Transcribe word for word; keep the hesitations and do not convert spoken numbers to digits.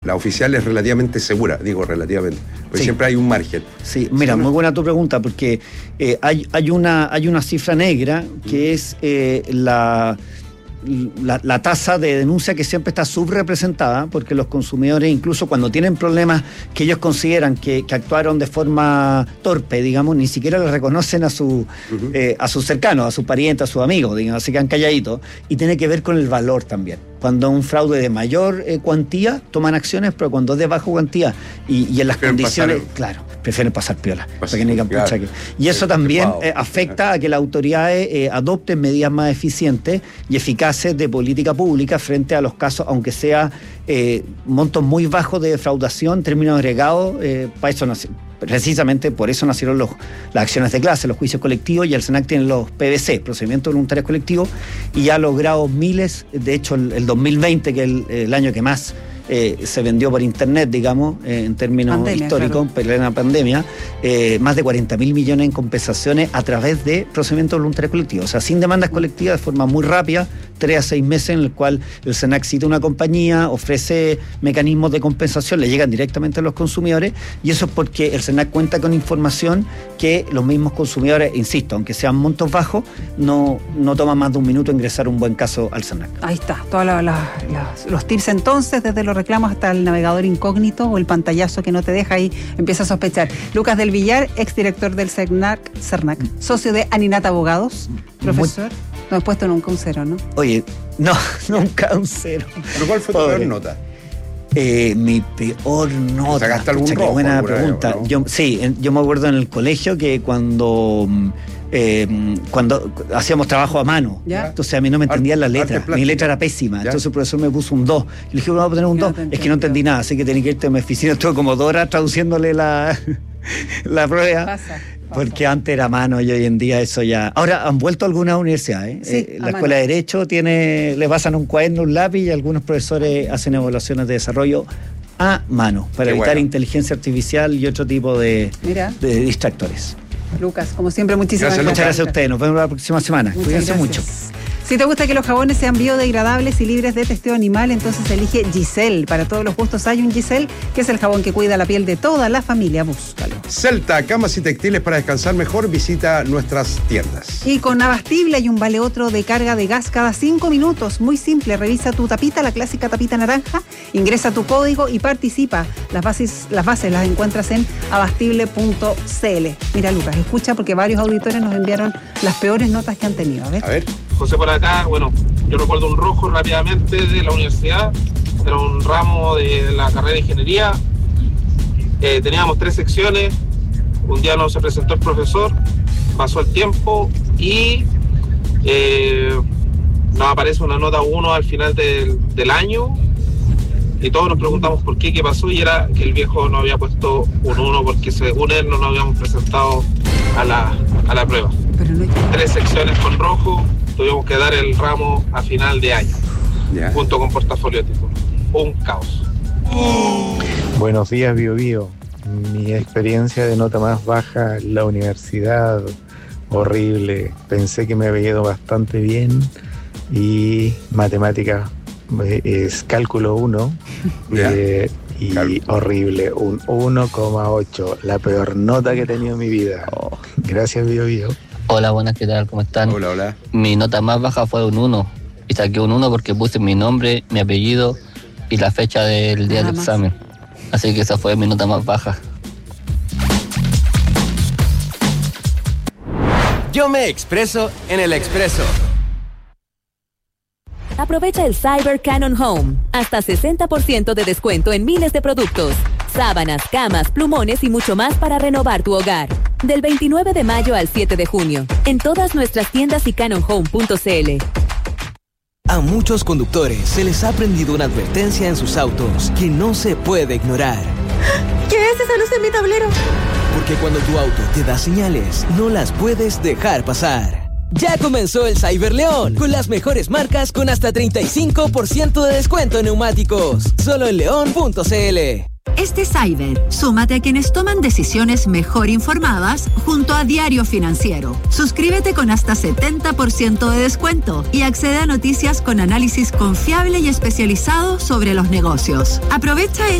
la oficial es relativamente segura, digo relativamente, porque sí. Siempre hay un margen. Sí, mira, muy buena tu pregunta, porque eh, hay, hay, una, hay una cifra negra que es eh, la... La, la tasa de denuncia que siempre está subrepresentada, porque los consumidores, incluso cuando tienen problemas que ellos consideran que, que actuaron de forma torpe, digamos, ni siquiera le reconocen a su uh-huh. eh, a sus cercanos, a sus parientes, a sus amigos, digamos, se quedan calladitos, y tiene que ver con el valor también. Cuando un fraude de mayor eh, cuantía, toman acciones, pero cuando es de baja cuantía y, y en las prefieren condiciones, pasar, claro, prefieren pasar piola. Pasar, para que no claro. que... Y eso también eh, afecta a que las autoridades eh, adopten medidas más eficientes y eficaces de política pública frente a los casos, aunque sea eh, montos muy bajos de defraudación, términos agregados, eh, para eso nació. Precisamente por eso nacieron los, las acciones de clase, los juicios colectivos, y el SENAC tiene los P V C, procedimientos voluntarios colectivos, y ha logrado miles, de hecho el, el dos mil veinte, que es el, el año que más eh, se vendió por internet, digamos, eh, en términos pandemia, históricos, claro. En la pandemia, eh, más de cuarenta mil millones en compensaciones a través de procedimientos voluntarios colectivos, o sea, sin demandas colectivas, de forma muy rápida, tres a seis meses, en el cual el SENAC cita una compañía, ofrece mecanismos de compensación, le llegan directamente a los consumidores, y eso es porque el SENAC cuenta con información que los mismos consumidores, insisto, aunque sean montos bajos, no, no toma más de un minuto ingresar un buen caso al SENAC. Ahí está, todos la, la, la, los tips entonces, desde los reclamos hasta el navegador incógnito o el pantallazo que no te deja, ahí empieza a sospechar. Lucas del Villar, exdirector del CERNAC, CERNAC, socio de Aninat Abogados, profesor. Muy... No he puesto nunca un cero, ¿no? Oye, no, nunca un cero. ¿Pero cuál fue tu peor nota? Eh, mi peor nota. ¿Sacaste algún rojo? Qué buena pregunta. ¿No? Yo, sí, yo me acuerdo en el colegio que cuando... Eh, cuando hacíamos trabajo a mano, ¿ya? Entonces a mí no me entendían las letras, mi letra era pésima, ¿ya? Entonces el profesor me puso un dos, y le dije, ¿vamos a poner un dos? No, es que no entendí nada, así que tenía que irte a mi oficina, estuve como dos horas traduciéndole la, la prueba. Pasa. Porque antes era mano y hoy en día eso ya... Ahora han vuelto algunas universidades. Sí, eh, la Escuela de Derecho tiene, le pasan un cuaderno, un lápiz, y algunos profesores hacen evaluaciones de desarrollo a mano para Qué evitar bueno. inteligencia artificial y otro tipo de, de distractores. Lucas, como siempre, muchísimas gracias. Muchas gracias a ustedes. Nos vemos la próxima semana. Muchas Cuídense gracias. mucho. Si te gusta que los jabones sean biodegradables y libres de testeo animal, entonces elige Giselle. Para todos los gustos hay un Giselle, que es el jabón que cuida la piel de toda la familia. Búscalo. Celta, camas y textiles para descansar mejor. Visita nuestras tiendas. Y con Abastible hay un vale otro de carga de gas cada cinco minutos. Muy simple. Revisa tu tapita, la clásica tapita naranja. Ingresa tu código y participa. Las bases, las bases las encuentras en abastible punto c l. Mira, Lucas, escucha, porque varios auditores nos enviaron las peores notas que han tenido. A ver. A ver. José por acá, bueno, yo recuerdo un rojo rápidamente de la universidad, era un ramo de la carrera de ingeniería, eh, teníamos tres secciones, un día no se presentó el profesor, pasó el tiempo y eh, nos aparece una nota uno al final del, del año, y todos nos preguntamos por qué, qué pasó, y era que el viejo no había puesto un uno porque según él no nos habíamos presentado a la, a la prueba. Pero no hay... Tres secciones con rojo, tuvimos que dar el ramo a final de año, yeah. junto con portafolio tipo. Un caos. Buenos días, Bio Bio. Mi experiencia de nota más baja en la universidad, horrible. Pensé que me había ido bastante bien, y matemáticas es cálculo uno, yeah. eh, y Cal- horrible, un uno coma ocho, la peor nota que he tenido en mi vida. Oh. Gracias, Bio Bio. Hola, buenas, ¿qué tal? ¿Cómo están? Hola, hola. Mi nota más baja fue un uno, y saqué un uno porque puse mi nombre, mi apellido y la fecha del día del examen. Así que esa fue mi nota más baja. Yo me expreso en el Expreso. Aprovecha el Cyber Canon Home. Hasta sesenta por ciento de descuento en miles de productos. Sábanas, camas, plumones y mucho más para renovar tu hogar. Del veintinueve de mayo al siete de junio. En todas nuestras tiendas y canon home punto c l. A muchos conductores se les ha prendido una advertencia en sus autos que no se puede ignorar. ¿Qué es esa luz en mi tablero? Porque cuando tu auto te da señales, no las puedes dejar pasar. Ya comenzó el Cyber León, con las mejores marcas con hasta treinta y cinco por ciento de descuento en neumáticos. Solo en león punto c l. Este Cyber, súmate a quienes toman decisiones mejor informadas junto a Diario Financiero. Suscríbete con hasta setenta por ciento de descuento y accede a noticias con análisis confiable y especializado sobre los negocios. Aprovecha